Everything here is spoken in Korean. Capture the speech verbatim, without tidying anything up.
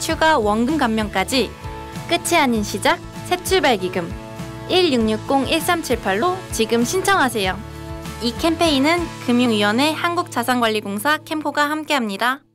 추가 원금 감면까지. 끝이 아닌 시작, 새출발기금 일육육공 일삼칠팔로 지금 신청하세요. 이 캠페인은 금융위원회 한국자산관리공사 캠코가 함께합니다.